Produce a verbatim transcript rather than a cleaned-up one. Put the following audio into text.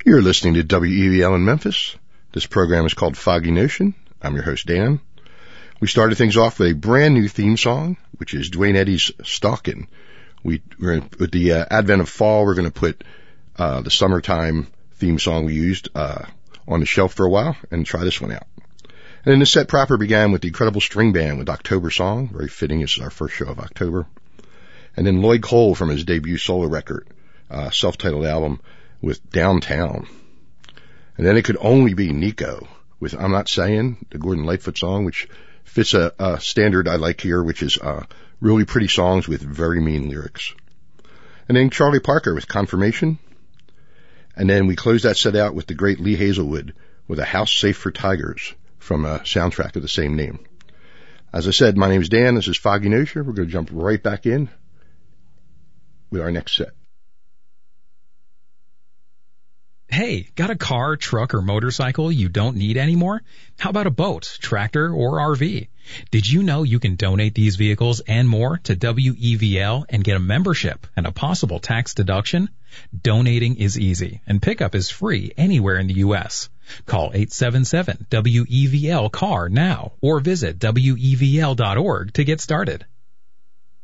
You're listening to W E V L in Memphis. This program is called Foggy Notion. I'm your host, Dan. We started things off with a brand new theme song, which is Duane Eddy's Stalkin'. We, we're, with the uh, advent of fall, we're going to put uh, the summertime theme song we used uh, on the shelf for a while and try this one out. And then the set proper began with the Incredible String Band with October Song, very fitting. This is our first show of October. And then Lloyd Cole from his debut solo record, uh, self-titled album, with Downtown. And then it could only be Nico with I'm Not Saying, the Gordon Lightfoot song, which fits a, a standard I like here, which is uh, really pretty songs with very mean lyrics. And then Charlie Parker with Confirmation. And then we closed that set out with the great Lee Hazelwood with A House Safe for Tigers from a soundtrack of the same name. As I said, my name is Dan. This is Foggy Notion. We're going to jump right back in with our next set. Hey, got a car, truck, or motorcycle you don't need anymore? How about a boat, tractor, or R V? Did you know you can donate these vehicles and more to W E V L and get a membership and a possible tax deduction? Donating is easy, and pickup is free anywhere in the U S Call eight seven seven W E V L C A R now or visit W E V L dot org to get started.